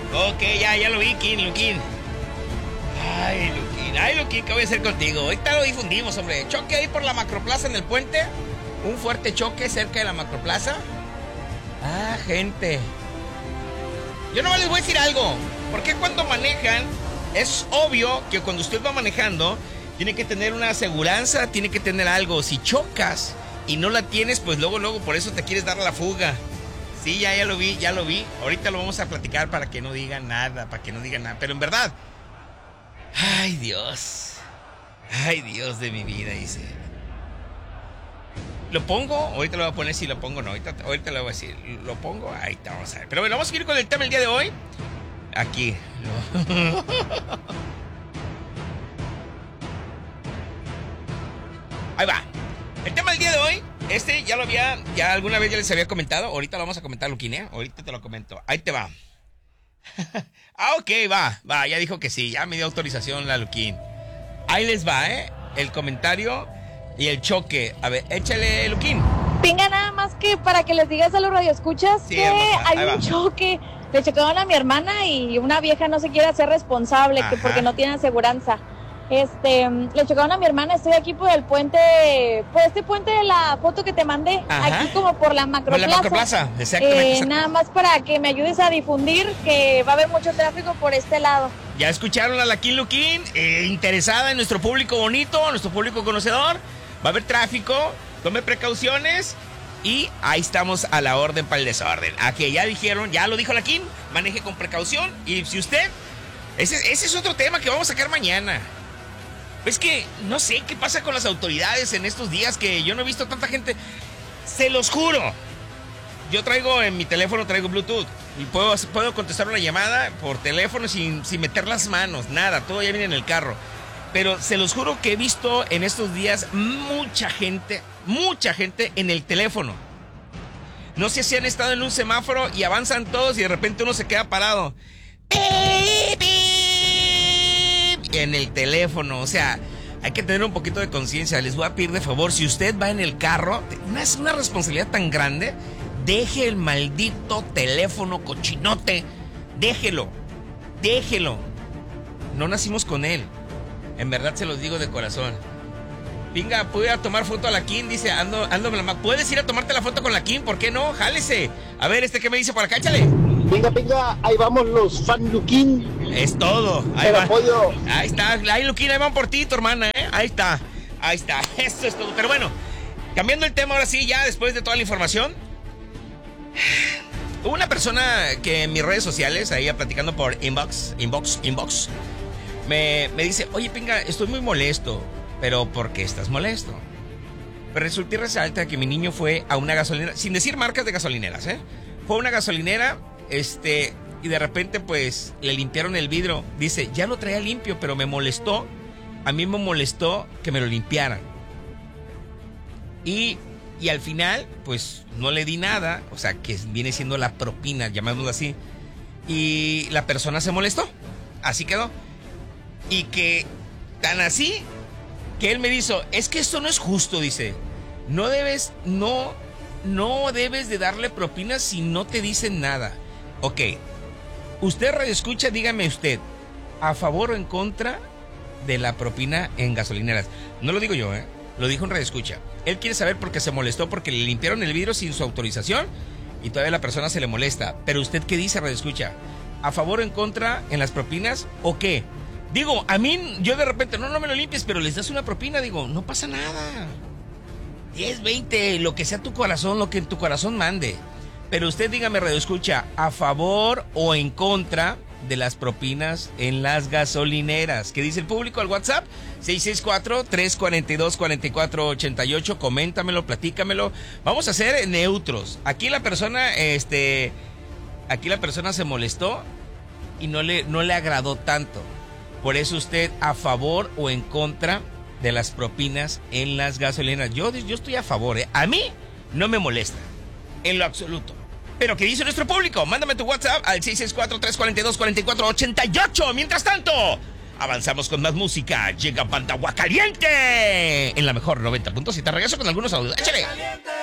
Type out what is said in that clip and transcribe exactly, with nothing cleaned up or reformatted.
Ok, ya, ya lo vi, King, Luquín. Ay, Luquín, ay, Luquín, ¿qué voy a hacer contigo? Ahorita lo difundimos, hombre. Choque ahí por la Macroplaza en el puente. Un fuerte choque cerca de la Macroplaza. Ah, gente. Yo nomás les voy a decir algo. Porque cuando manejan, es obvio que cuando usted va manejando, tiene que tener una aseguranza, tiene que tener algo. Si chocas y no la tienes, pues luego, luego, por eso te quieres dar la fuga. Sí, ya, ya lo vi, ya lo vi. Ahorita lo vamos a platicar para que no digan nada, para que no digan nada. Pero en verdad, ay, Dios. Ay, Dios de mi vida, dice. ¿Lo pongo? Ahorita lo voy a poner si lo pongo o no. Ahorita, ahorita lo voy a decir. ¿Lo pongo? Ahí está, vamos a ver. Pero bueno, vamos a seguir con el tema el día de hoy. Aquí. Ahí va. El tema del día de hoy, este ya lo había, ya alguna vez ya les había comentado. Ahorita lo vamos a comentar, Luquín, ¿eh? Ahorita te lo comento. Ahí te va. Ah, ok, va, va, ya dijo que sí. Ya me dio autorización la Luquín. Ahí les va, ¿eh? El comentario y el choque. A ver, échale, Luquín. Pinga, nada más que para que les digas a los radioescuchas Sí, que hermosa, hay ahí un va. choque. Le chocaron a mi hermana y una vieja no se quiere hacer responsable que Ajá. porque no tiene aseguranza. Este, le chocaron a mi hermana, estoy aquí por el puente, por este puente de la foto que te mandé, Ajá. aquí como por la Por Macroplaza. la Macroplaza, exactamente. Eh, exacto. nada más para que me ayudes a difundir que va a haber mucho tráfico por este lado. Ya escucharon a la King Luquín, eh, interesada en nuestro público bonito, nuestro público conocedor. Va a haber tráfico, tome precauciones y ahí estamos a la orden para el desorden. Aquí ya dijeron, ya lo dijo la King, maneje con precaución. Y si usted, ese, ese es otro tema que vamos a sacar mañana. Es que no sé qué pasa con las autoridades en estos días que yo no he visto tanta gente. Se los juro. Yo traigo en mi teléfono, traigo Bluetooth y puedo, puedo contestar una llamada por teléfono sin, sin meter las manos, nada, todo ya viene en el carro. Pero se los juro que he visto en estos días mucha gente, mucha gente en el teléfono. No sé si han estado en un semáforo y avanzan todos y de repente uno se queda parado. En el teléfono, o sea, hay que tener un poquito de conciencia. Les voy a pedir de favor, si usted va en el carro, no es una responsabilidad tan grande, deje el maldito teléfono cochinote, déjelo, déjelo. No nacimos con él, en verdad se los digo de corazón. Pinga, ¿puedo ir a tomar foto a la King? Dice, ando, ando, ¿puedes ir a tomarte la foto con la King? ¿Por qué no? Jálese. A ver, este que me dice por acá, échale. Pinga, pinga, ahí vamos los fan Luquín. Es todo. Ahí El va. apoyo. Ahí está. Ahí, Luquín, ahí van por ti, tu hermana, ¿eh? Ahí está. Ahí está. Eso es todo. Pero bueno, cambiando el tema ahora sí, ya después de toda la información. Hubo una persona que en mis redes sociales, ahí platicando por inbox, inbox, inbox, me, me dice, oye, Pinga, estoy muy molesto. Pero ¿por qué estás molesto? Pero resulta y resalta que mi niño fue a una gasolinera, sin decir marcas de gasolineras, ¿eh? Fue a una gasolinera, este, y de repente pues le limpiaron el vidrio. Dice, ya lo traía limpio, pero me molestó, a mí me molestó que me lo limpiaran. Y, y al final, pues no le di nada, o sea, que viene siendo la propina, llamémoslo así. Y la persona se molestó, así quedó. Y que tan así que él me dijo, es que esto no es justo, dice. No debes, no, no debes de darle propinas si no te dicen nada. Ok, usted radioescucha, dígame usted, ¿a favor o en contra de la propina en gasolineras? No lo digo yo, ¿eh? Lo dijo un radioescucha. Él quiere saber porque se molestó porque le limpiaron el vidrio sin su autorización y todavía la persona se le molesta. Pero usted, ¿qué dice, radioescucha? ¿A favor o en contra en las propinas o qué? Digo, a mí, yo de repente, no, no me lo limpies, pero les das una propina, digo, no pasa nada. diez, veinte, lo que sea tu corazón, lo que tu corazón mande. Pero usted dígame, radioescucha, ¿a favor o en contra de las propinas en las gasolineras? ¿Qué dice el público al WhatsApp? seis seis cuatro, tres cuatro dos, cuatro cuatro ocho ocho, coméntamelo, platícamelo. Vamos a ser neutros. Aquí la persona, este, aquí la persona se molestó y no le, no le agradó tanto. Por eso usted, ¿a favor o en contra de las propinas en las gasolineras? Yo, yo estoy a favor, ¿eh? A mí no me molesta, en lo absoluto. Pero ¿qué dice nuestro público? Mándame tu WhatsApp al seis seis cuatro, tres cuatro dos, cuatro cuatro ocho ocho. Mientras tanto, avanzamos con más música. Llega Banda Aguacaliente en la mejor noventa punto siete. Regreso con algunos audios. ¡Échale!